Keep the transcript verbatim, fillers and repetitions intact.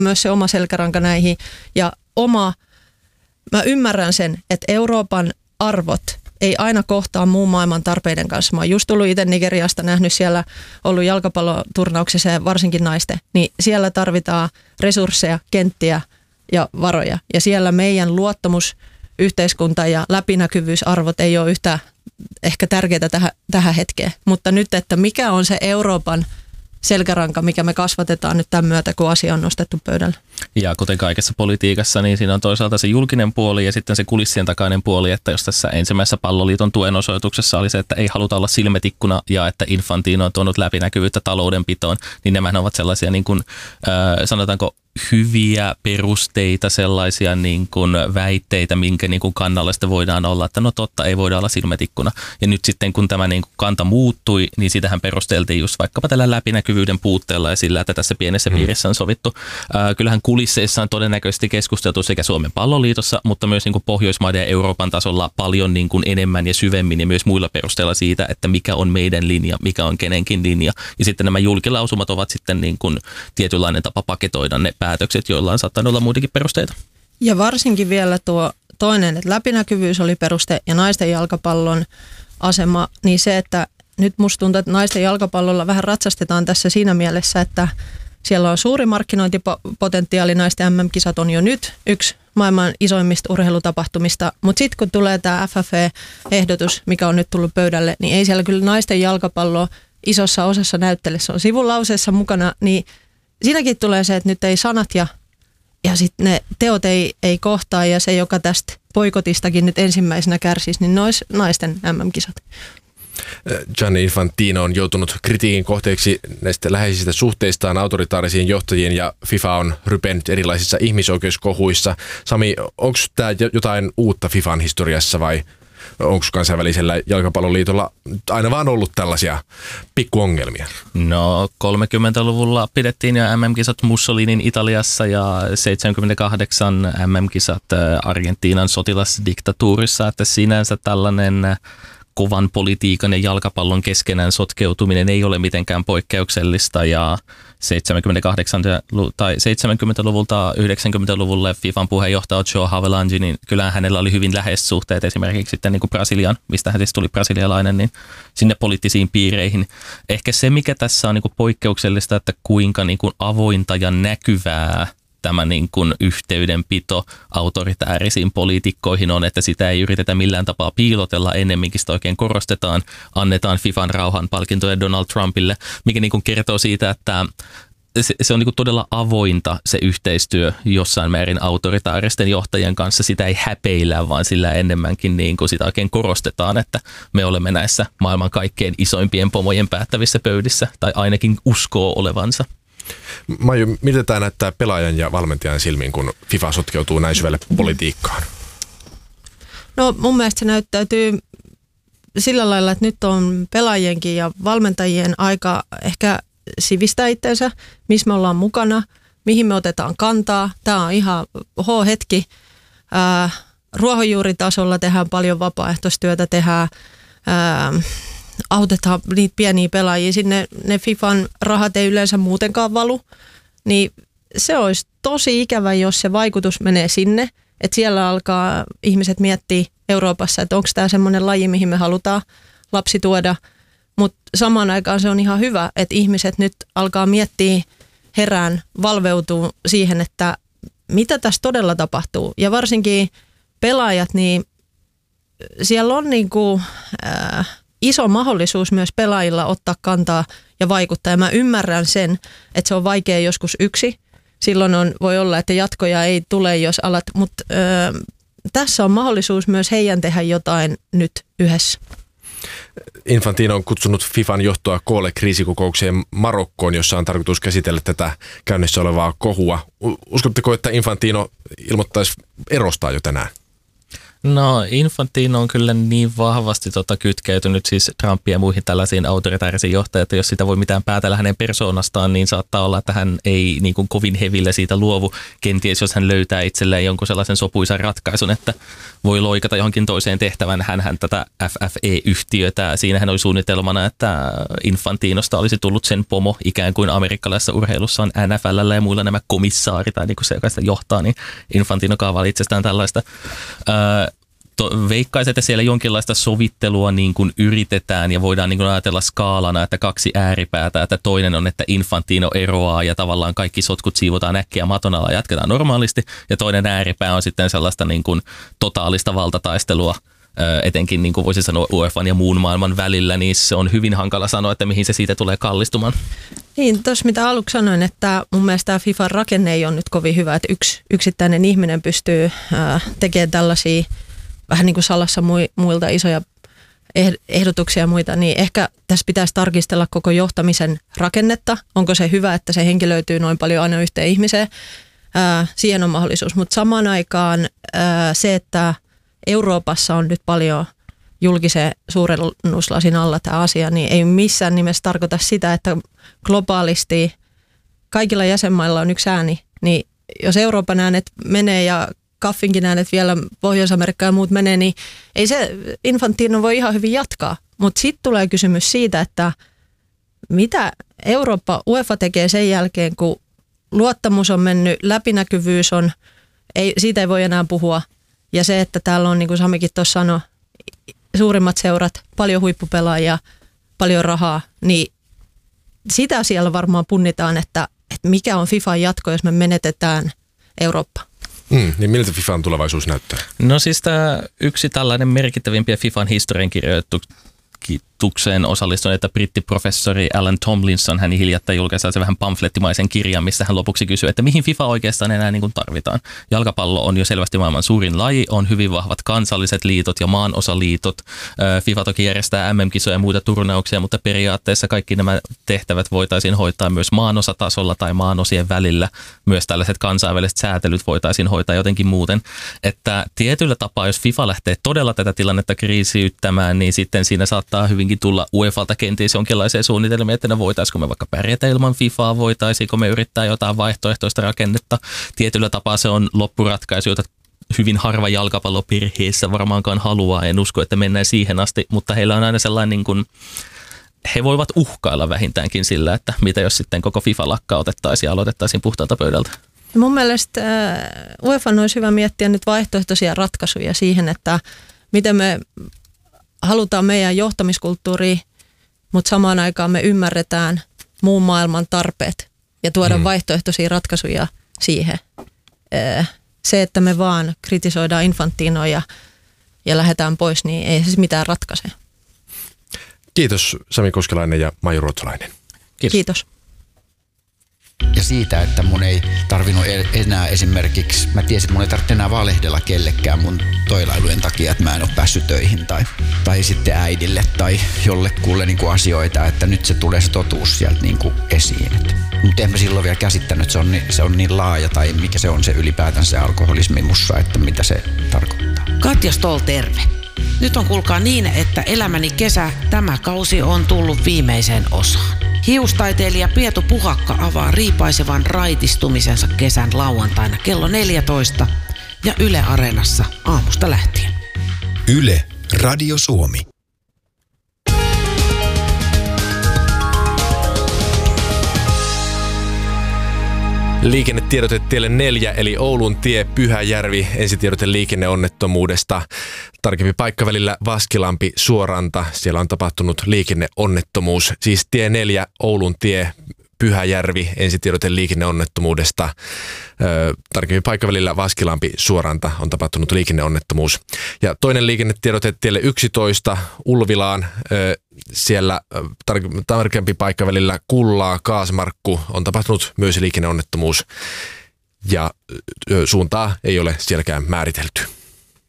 myös se oma selkäranka näihin ja oma, mä ymmärrän sen, että Euroopan arvot ei aina kohtaa muun maailman tarpeiden kanssa. Mä oon just tullut itse Nigeriasta, nähnyt siellä, ollut jalkapalloturnauksessa ja varsinkin naisten, niin siellä tarvitaan resursseja, kenttiä ja varoja. Ja siellä meidän luottamus, yhteiskunta ja läpinäkyvyysarvot ei ole yhtä ehkä tärkeää tähän, tähän hetkeen. Mutta nyt, että mikä on se Euroopan selkäranka, mikä me kasvatetaan nyt tämän myötä, kun asia on nostettu pöydälle. Ja kuten kaikessa politiikassa, niin siinä on toisaalta se julkinen puoli ja sitten se kulissien takainen puoli, että jos tässä ensimmäisessä Palloliiton tuen osoituksessa oli se, että ei haluta olla silmetikkuna ja että Infantino on tuonut läpinäkyvyyttä taloudenpitoon, niin nämä ovat sellaisia niin kuin, äh, sanotaanko hyviä perusteita, sellaisia niin kuin väitteitä, minkä niin kuin kannalla sitten voidaan olla, että no totta, ei voida olla silmetikkuna. Ja nyt sitten kun tämä niin kuin kanta muuttui, niin sitähän perusteltiin just vaikkapa tällä läpinäkyvyyden puutteella ja sillä, että tässä pienessä hmm. piirissä on sovittu. Äh, kyllähän kulisseissa on todennäköisesti keskusteltu sekä Suomen Palloliitossa, mutta myös niin kuin Pohjoismaiden ja Euroopan tasolla paljon niin kuin enemmän ja syvemmin ja myös muilla perusteilla siitä, että mikä on meidän linja, mikä on kenenkin linja. Ja sitten nämä julkilausumat ovat sitten niin kuin tietynlainen tapa paketoida ne päätökset, joilla on saattanut olla muitakin perusteita. Ja varsinkin vielä tuo toinen, että läpinäkyvyys oli peruste ja naisten jalkapallon asema, niin se, että nyt musta tuntuu, että naisten jalkapallolla vähän ratsastetaan tässä siinä mielessä, että siellä on suuri markkinointipotentiaali, naisten M M-kisat on jo nyt yksi maailman isoimmista urheilutapahtumista, mutta sitten kun tulee tämä F F E-ehdotus, mikä on nyt tullut pöydälle, niin ei siellä kyllä naisten jalkapallo isossa osassa näyttele, se on sivulauseessa mukana, niin siinäkin tulee se, että nyt ei sanat ja, ja sitten ne teot ei, ei kohtaa ja se, joka tästä boikotistakin nyt ensimmäisenä kärsisi, niin ne olisi naisten M M-kisat. Gianni Infantino on joutunut kritiikin kohteeksi näistä läheisistä suhteistaan autoritaarisiin johtajien ja FIFA on rypennyt erilaisissa ihmisoikeuskohuissa. Sami, onko tämä jotain uutta FIFAn historiassa vai onko kansainvälisellä jalkapalloliitolla aina vaan ollut tällaisia pikkuongelmia? No kolmekymmentäluvulla pidettiin jo M M-kisat Mussolinin Italiassa ja seitsemänkymmentäkahdeksan M M-kisat Argentiinan sotilasdiktatuurissa, että sinänsä tällainen kovan politiikan ja jalkapallon keskenään sotkeutuminen ei ole mitenkään poikkeuksellista ja seitsemänkymmentäkahdeksan tai seitsemänkymmentäluvulta yhdeksänkymmentäluvulle FIFAn puheenjohtaja Joe Havelange, niin kyllähän hänellä oli hyvin läheiset suhteet esimerkiksi sitten niin kuin Brasilian, mistä hän siis tuli brasilialainen, niin sinne poliittisiin piireihin. Ehkä se, mikä tässä on niin kuin poikkeuksellista, että kuinka niin kuin avointa ja näkyvää tämä niin kuin yhteydenpito autoritäärisiin poliitikkoihin on, että sitä ei yritetä millään tapaa piilotella, ennemminkin sitä oikein korostetaan, annetaan FIFAn rauhanpalkintoja Donald Trumpille, mikä niin kuin kertoo siitä, että se, se on niin kuin todella avointa se yhteistyö jossain määrin autoritaaristen johtajien kanssa. Sitä ei häpeillä, vaan sillä enemmänkin niin kuin sitä oikein korostetaan, että me olemme näissä maailman kaikkein isoimpien pomojen päättävissä pöydissä, tai ainakin uskoo olevansa. Maiju, miten tämä näyttää pelaajan ja valmentajan silmiin, kun FIFA sotkeutuu näin syvälle politiikkaan? No mun mielestä se näyttäytyy sillä lailla, että nyt on pelaajien ja valmentajien aika ehkä sivistää itseensä, missä me ollaan mukana, mihin me otetaan kantaa. Tämä on ihan H-hetki. Ää, ruohonjuuritasolla tehdään paljon vapaaehtoistyötä, tehdään, ää, autetaan niitä pieniä pelaajia. Sinne ne FIFAn rahat ei yleensä muutenkaan valu, niin se olisi tosi ikävä, jos se vaikutus menee sinne, että siellä alkaa ihmiset miettiä Euroopassa, että onko tämä semmoinen laji, mihin me halutaan lapsi tuoda. Mutta samaan aikaan se on ihan hyvä, että ihmiset nyt alkaa miettiä herään, valveutuu siihen, että mitä tässä todella tapahtuu. Ja varsinkin pelaajat, niin siellä on niinku, äh, iso mahdollisuus myös pelaajilla ottaa kantaa ja vaikuttaa. Ja mä ymmärrän sen, että se on vaikea joskus yksi. Silloin on, voi olla, että jatkoja ei tule, jos alat, mutta äh, tässä on mahdollisuus myös heidän tehdä jotain nyt yhdessä. Infantino on kutsunut FIFAn johtoa koolle kriisikokoukseen Marokkoon, jossa on tarkoitus käsitellä tätä käynnissä olevaa kohua. Uskotteko, että Infantino ilmoittaisi erostaa jo tänään? No Infantino on kyllä niin vahvasti tota kytkeytynyt siis Trumpia ja muihin tällaisiin autoritaarisiin johtajiin, että jos sitä voi mitään päätellä hänen persoonastaan, niin saattaa olla, että hän ei niin kuin kovin hevillä siitä luovu. Kenties jos hän löytää itselleen jonkun sellaisen sopuisan ratkaisun, että voi loikata johonkin toiseen tehtävän. Hänhän tätä F F E-yhtiötä, siinähän oli suunnitelmana, että Infantinosta olisi tullut sen pomo ikään kuin amerikkalaisessa urheilussa on N F L:llä ja muilla nämä komissaarit tai niin kuin se, joka sitä johtaa, niin Infantino kaavaili itsestään tällaista. Öö, to, veikkaisin, että siellä jonkinlaista sovittelua niin kuin yritetään ja voidaan niin kuin ajatella skaalana, että kaksi ääripäätä, että toinen on, että Infantino eroaa ja tavallaan kaikki sotkut siivotaan äkkiä maton alla ja jatketaan normaalisti ja toinen ääripää on sitten sellaista niin kuin totaalista valtataistelua, etenkin niin kuin voisi sanoa U E F A:n ja muun maailman välillä, niin se on hyvin hankala sanoa, että mihin se siitä tulee kallistumaan. Niin, tuossa mitä aluksi sanoin, että mun mielestä tämä FIFAn rakenne ei ole nyt kovin hyvä, että yksi yksittäinen ihminen pystyy ää, tekemään tällaisia vähän niin kuin salassa muilta isoja ehdotuksia ja muita, niin ehkä tässä pitäisi tarkistella koko johtamisen rakennetta. Onko se hyvä, että se henkilöityy noin paljon aina yhteen ihmiseen? Ää, siihen on mahdollisuus, mutta samaan aikaan ää, se, että Euroopassa on nyt paljon julkisen suurennuslasin alla tämä asia, niin ei missään nimessä tarkoita sitä, että globaalisti kaikilla jäsenmailla on yksi ääni. Niin jos Euroopan äänet menee ja Kaffinkin äänet vielä Pohjois-Amerikka ja muut menee, niin ei se Infantino voi ihan hyvin jatkaa. Mutta sitten tulee kysymys siitä, että mitä Eurooppa, UEFA tekee sen jälkeen, kun luottamus on mennyt, läpinäkyvyys on, ei, siitä ei voi enää puhua. Ja se, että täällä on, niin kuin Samikin tuossa sanoi, suurimmat seurat, paljon huippupelaajia, paljon rahaa, niin sitä siellä varmaan punnitaan, että, että mikä on FIFAn jatko, jos me menetetään Eurooppa. Mm, niin miltä FIFAn tulevaisuus näyttää? No siis tämä yksi tällainen merkittävimpiä FIFAn historiankirjoitukseen osallistuneita brittiprofessori Alan Tomlinson, hän hiljattain julkaisi se vähän pamflettimaisen kirjan, missä hän lopuksi kysyy, että mihin FIFA oikeastaan enää niin kuin tarvitaan. Jalkapallo on jo selvästi maailman suurin laji, on hyvin vahvat kansalliset liitot ja maanosaliitot. FIFA toki järjestää M M-kisoja ja muita turnauksia, mutta periaatteessa kaikki nämä tehtävät voitaisiin hoitaa myös maanosatasolla tai maanosien välillä. Myös tällaiset kansainväliset säätelyt voitaisiin hoitaa jotenkin muuten. Että tietyllä tapaa, jos FIFA lähtee todella tätä tilannetta kriisiyttämään, niin sitten siinä saattaa hyvinkin tulla UEFalta kenties jonkinlaisia suunnitelmia, että ne voitaisiinko me vaikka pärjätä ilman FIFAa, voitaisiinko me yrittää jotain vaihtoehtoista rakennetta. Tietyllä tapaa se on loppuratkaisu, jota hyvin harva jalkapalloperheessä varmaankaan haluaa. En usko, että mennään siihen asti, mutta heillä on aina sellainen niin kuin, he voivat uhkailla vähintäänkin sillä, että mitä jos sitten koko FIFA lakkautettaisiin ja aloitettaisiin puhtaalta pöydältä. Mun mielestä UEFA olisi hyvä miettiä nyt vaihtoehtoisia ratkaisuja siihen, että miten me halutaan meidän johtamiskulttuuria, mutta samaan aikaan me ymmärretään muun maailman tarpeet ja tuoda mm. vaihtoehtoisia ratkaisuja siihen. Se, että me vaan kritisoidaan Infantinoa ja, ja lähdetään pois, niin ei se mitään ratkaise. Kiitos Sami Koskelainen ja Maiju Ruotsalainen. Kiitos. Kiitos. Ja siitä, että mun ei tarvinnut enää esimerkiksi, mä tiesin, että mun ei tarvitse enää valehdella kellekään mun toilailujen takia, että mä en ole päässyt töihin tai, tai sitten äidille tai jollekulle niin kuin asioita, että nyt se tulee se totuus sieltä niin kuin esiin. Mutta en mä silloin vielä käsittänyt, että se on, niin, se on niin laaja tai mikä se on se ylipäätään se alkoholismi mussa, että mitä se tarkoittaa. Katja Stoll, terve. Nyt on kuulkaa niin, että elämäni kesä, tämä kausi on tullut viimeiseen osaan. Hiustaiteilija Pietu Puhakka avaa riipaisevan raitistumisensa kesän lauantaina kello neljätoista ja Yle Areenassa aamusta lähtien. Yle, Radio Suomi. Liikennetiedote tielle neljä eli Oulun tie Pyhäjärvi, ensitiedote liikenneonnettomuudesta. Tarkempi paikka välillä Vaskilampi Suoranta, siellä on tapahtunut liikenneonnettomuus. Siis tie neljä Oulun tie Pyhäjärvi, ensitiedote liikenneonnettomuudesta. Ö, tarkempi paikka välillä Vaskilampi Suoranta on tapahtunut liikenneonnettomuus. Ja toinen liikennetiedote tielle yksitoista Ulvilaan, ö, siellä tar- tarkempi paikka välillä Kullaa Kaasmarkku on tapahtunut myös liikenneonnettomuus. Ja ö, suuntaa ei ole sielläkään määritelty.